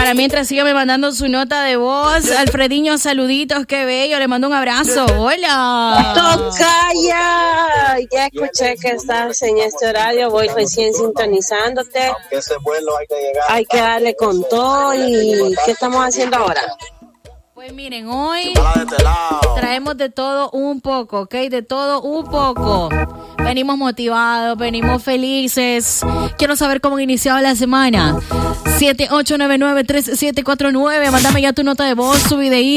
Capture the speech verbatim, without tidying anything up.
Para mientras sígame mandando su nota de voz. Alfrediño, saluditos, qué bello. Le mando un abrazo. Hola. Tocaya. Ya escuché que estás en este horario. Voy recién sintonizándote. Hay que darle con todo. ¿Y qué estamos haciendo ahora? Pues miren, hoy traemos de todo un poco, ¿ok? De todo un poco. Venimos motivados, venimos felices. Quiero saber cómo iniciaba la semana. siete ocho nueve nueve tres siete cuatro nueve. Mándame ya tu nota de voz, su videíto.